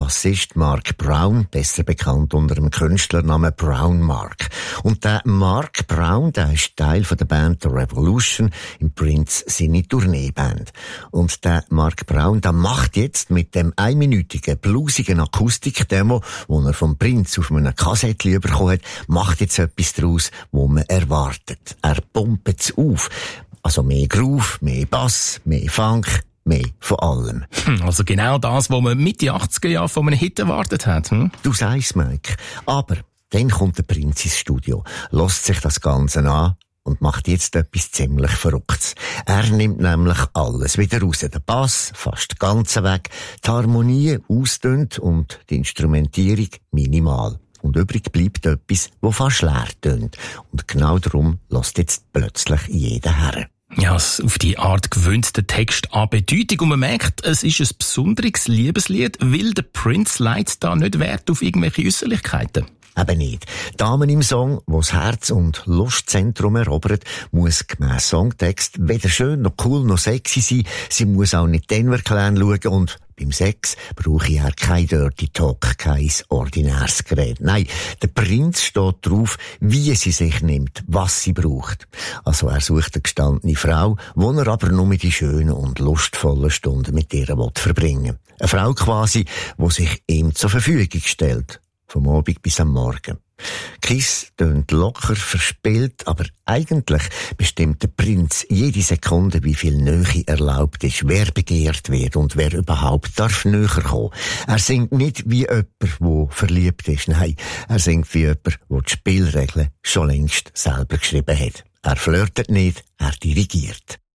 Bassist Mark Brown, besser bekannt unter dem Künstlernamen Brown Mark. Und der Mark Brown, der ist Teil von der Band The Revolution, im Prince seine Tourneeband. Und der Mark Brown, der macht jetzt mit dem einminütigen, bluesigen Akustik-Demo, wo er vom Prince auf einem Kassettchen bekommen hat, macht jetzt etwas daraus, wo man erwartet. Er pumpt es auf. Also mehr Groove, mehr Bass, mehr Funk, mehr von allem. Also genau das, was man Mitte 80er Jahre von einem Hit erwartet hat. Du sagst, Mike. Aber dann kommt der Prinz ins Studio, lässt sich das Ganze an und macht jetzt etwas ziemlich Verrücktes. Er nimmt nämlich alles wieder raus. Der Bass fast ganz weg, die Harmonie ausdünnt und die Instrumentierung minimal. Und übrig bleibt etwas, das fast leer tönt. Und genau darum lässt jetzt plötzlich jeder her. Ja, auf die Art gewöhnt der Text an Bedeutung. Und man merkt, es ist ein besonderes Liebeslied, weil der Prince legt da nicht Wert auf irgendwelche Äußerlichkeiten. Eben nicht. Damen im Song, wo das Herz- und Lustzentrum erobert, muss gemäss Songtext weder schön noch cool noch sexy sein. Sie muss auch nicht Denver Clan schauen und beim Sex brauche ich kein Dirty Talk, kein ordinäres Gerät. Nein, der Prinz steht drauf, wie sie sich nimmt, was sie braucht. Also er sucht eine gestandene Frau, wo er aber nur die schönen und lustvollen Stunden mit ihr verbringen will. Eine Frau quasi, die sich ihm zur Verfügung stellt. Vom Abend bis am Morgen. Kiss tönt locker, verspielt, aber eigentlich bestimmt der Prinz jede Sekunde, wie viel Nähe erlaubt ist, wer begehrt wird und wer überhaupt darf näher kommen. Er singt nicht wie jemand, der verliebt ist, nein, er singt wie jemand, der die Spielregeln schon längst selber geschrieben hat. Er flirtet nicht, er dirigiert.